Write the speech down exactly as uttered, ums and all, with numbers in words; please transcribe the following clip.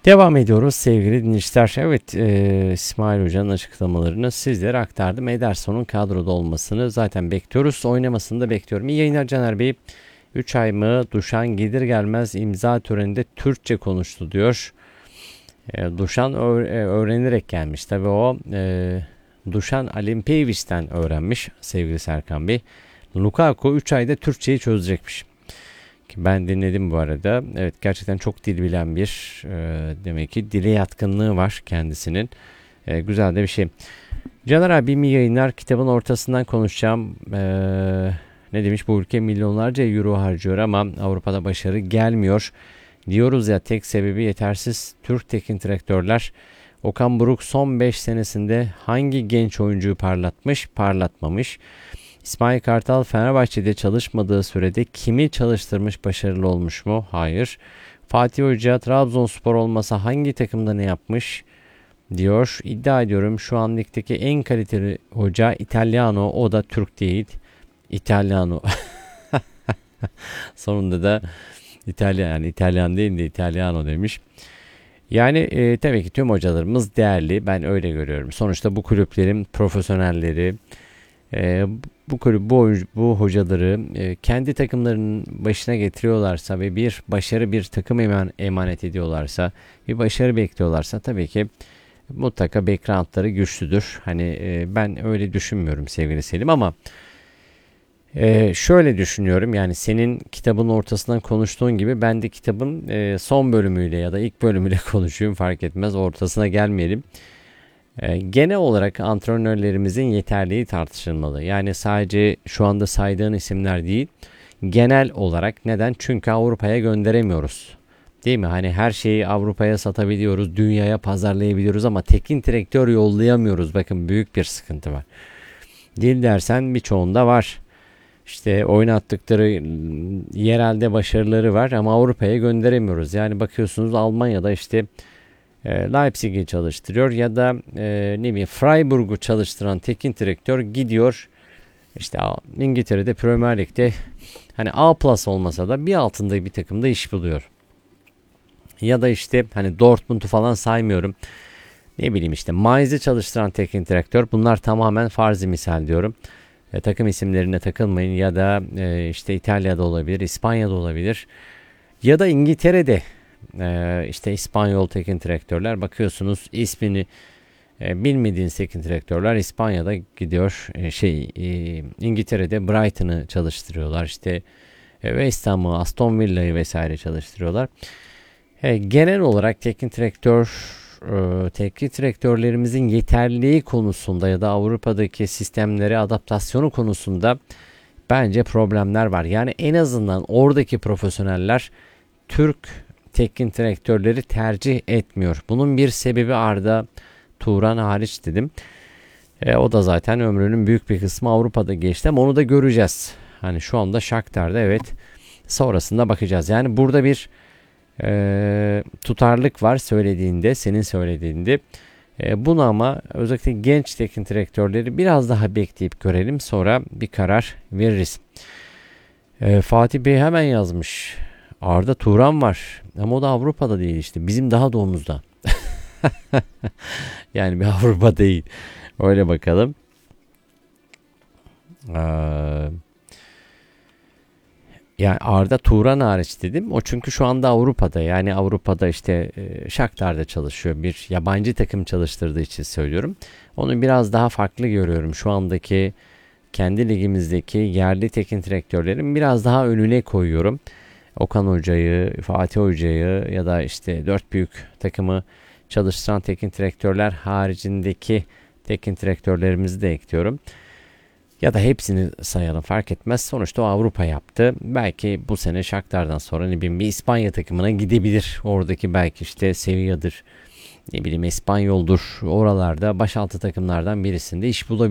Devam ediyoruz sevgili dinleyiciler. Evet, e, İsmail Hoca'nın açıklamalarını sizlere aktardım. Ederson'un kadroda olmasını zaten bekliyoruz. Oynamasını da bekliyorum. İyi yayınlar Caner Bey. üç ay mı? Duşan gelir gelmez imza töreninde Türkçe konuştu diyor. E, Duşan öğ- e, öğrenerek gelmiş. Tabii o e, Duşan Alimpeyeviç'ten öğrenmiş sevgili Serkan Bey. Lukaku üç ayda Türkçeyi çözecekmiş. Ben dinledim bu arada. Evet, gerçekten çok dil bilen bir e, demek ki dile yatkınlığı var kendisinin. E, güzel de bir şey. Caner abi mi yayınlar kitabın ortasından konuşacağım. E, ne demiş, bu ülke milyonlarca euro harcıyor ama Avrupa'da başarı gelmiyor. Diyoruz ya, tek sebebi yetersiz Türk teknik direktörler. Okan Buruk son beş senesinde hangi genç oyuncuyu parlatmış, parlatmamış? İsmail Kartal Fenerbahçe'de çalışmadığı sürede kimi çalıştırmış, başarılı olmuş mu? Hayır. Fatih Hoca Trabzonspor olmasa hangi takımda ne yapmış diyor. İddia ediyorum şu an ligdeki en kaliteli hoca Italiano, o da Türk değil. Italiano. Sonunda da İtalyan, yani İtalyan değil de Italiano demiş. Yani e, tabii ki tüm hocalarımız değerli. Ben öyle görüyorum. Sonuçta bu kulüplerin profesyonelleri, e, bu kulüp, bu, oyuncu- bu hocaları e, kendi takımlarının başına getiriyorlarsa ve bir başarı, bir takım eman, emanet ediyorlarsa, bir başarı bekliyorlarsa tabii ki mutlaka backgroundları güçlüdür. Hani e, ben öyle düşünmüyorum sevgili Selim, ama e, şöyle düşünüyorum. Yani senin kitabın ortasından konuştuğun gibi ben de kitabın e, son bölümüyle ya da ilk bölümüyle konuşayım, fark etmez, ortasına gelmeyelim. E, genel olarak antrenörlerimizin yeterliği tartışılmalı. Yani sadece şu anda saydığın isimler değil, genel olarak. Neden? Çünkü Avrupa'ya gönderemiyoruz. Değil mi? Hani her şeyi Avrupa'ya satabiliyoruz, dünyaya pazarlayabiliyoruz ama teknik direktör yollayamıyoruz. Bakın, büyük bir sıkıntı var. Değil dersen birçoğunda var. İşte oynattıkları yerelde başarıları var ama Avrupa'ya gönderemiyoruz. Yani bakıyorsunuz Almanya'da işte e, Leipzig'i çalıştırıyor ya da e, ne bileyim Freiburg'u çalıştıran teknik direktör gidiyor işte İngiltere'de Premier Lig'de hani A plus olmasa da bir altında bir takımda iş buluyor. Ya da işte hani Dortmund'u falan saymıyorum. Ne bileyim işte Mainz'i çalıştıran teknik direktör, bunlar tamamen farzi misal diyorum. E, takım isimlerine takılmayın, ya da e, işte İtalya'da olabilir, İspanya'da olabilir. Ya da İngiltere'de e, işte İspanyol teknik direktörler, bakıyorsunuz ismini e, bilmediğiniz teknik direktörler İspanya'da gidiyor, e, şey e, İngiltere'de Brighton'ı çalıştırıyorlar, işte e, West Ham'ı, Aston Villa'yı vesaire çalıştırıyorlar. E, genel olarak teknik direktör e, teknik direktörlerimizin yeterliliği konusunda ya da Avrupa'daki sistemlere adaptasyonu konusunda bence problemler var. Yani en azından oradaki profesyoneller Türk teknik direktörleri tercih etmiyor. Bunun bir sebebi Arda Turan hariç dedim. E, o da zaten ömrünün büyük bir kısmı Avrupa'da geçti ama onu da göreceğiz. Hani şu anda Shakhtar'da, evet. Sonrasında bakacağız. Yani burada bir e, tutarlık var söylediğinde, senin söylediğinde. E, bunu ama özellikle genç teknik direktörleri biraz daha bekleyip görelim, sonra bir karar veririz. E, Fatih Bey hemen yazmış. Arda Turan var ama o da Avrupa'da değil, işte bizim daha doğumuzda. Yani bir Avrupa değil. Öyle bakalım. Ee, Yani Arda Turan hariç dedim. O çünkü şu anda Avrupa'da. Yani Avrupa'da işte e, Shakhtar'da çalışıyor. Bir yabancı takım çalıştırdığı için söylüyorum. Onu biraz daha farklı görüyorum. Şu andaki kendi ligimizdeki yerli teknik direktörlerin biraz daha önüne koyuyorum. Okan Hoca'yı, Fatih Hoca'yı ya da işte dört büyük takımı çalıştıran teknik direktörler haricindeki teknik direktörlerimizi de ekliyorum. Ya da hepsini sayalım, fark etmez. Sonuçta o Avrupa yaptı. Belki bu sene Shakhtar'dan sonra ne bileyim bir İspanya takımına gidebilir. Oradaki belki işte Sevilla'dır, ne bileyim İspanyol'dur. Oralarda başaltı takımlardan birisinde iş bulabilir.